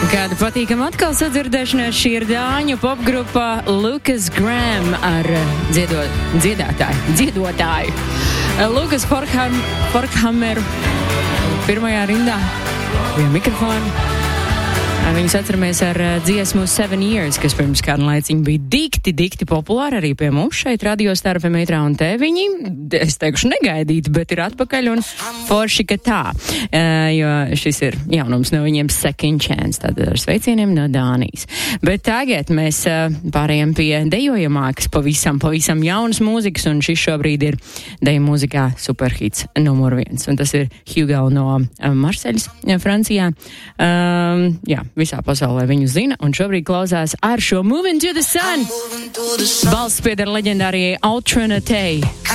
Kāda patīkama atkal sadzirdēšanās, šī ir dāņu popgrupa Lucas Graham ar dziedotāju. Lucas Forkhammeru pirmajā rindā pie mikrofona. Viņus atceramies ar dziesmu 7 Years, kas pirms kādu laiciņu bija dikti populāri arī pie mums šeit Radio Star FM ētrā, un te viņi, es teikšu negaidīti, bet ir atpakaļ un forši, ka tā, jo šis ir jaunums no viņiem Second Chance, tātad ar sveicieniem no Dānijas. Bet tagad mēs pārējām pie dejojamākas, pavisam jaunas mūzikas, un šis šobrīd ir deju mūzikā superhits numur 1, un tas ir Hugo no Marseļas, Francijā. Jā, visā pasaulē viņu zina, un šobrīd klausās ar šo Moving to the Sun. Balsts pieder leģendārijai Altrinatei.